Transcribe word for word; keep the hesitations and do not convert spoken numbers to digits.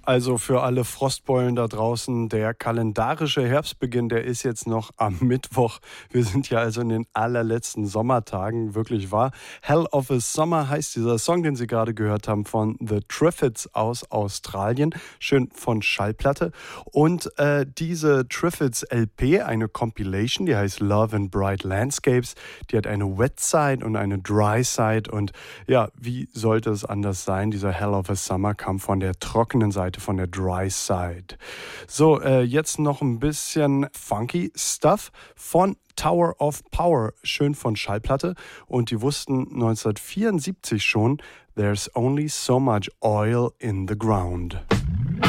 Also für alle Frostbeulen da draußen, der kalendarische Herbstbeginn, der ist jetzt noch am Mittwoch. Wir sind ja also in den allerletzten Sommertagen, wirklich wahr. Hell of a Summer heißt dieser Song, den Sie gerade gehört haben, von The Triffids aus Australien. Schön von Schallplatte. Und äh, diese Triffids L P, eine Compilation, die heißt Love and Bright Landscapes. Die hat eine Wet Side und eine Dry Side. Und ja, wie sollte es anders sein? Dieser Hell of a Summer kam von der trockenen Seite, von der Dry Side. So, äh, jetzt noch ein bisschen funky Stuff von Tower of Power, schön von Schallplatte. Und die wussten neunzehnhundertvierundsiebzig schon, there's only so much oil in the ground.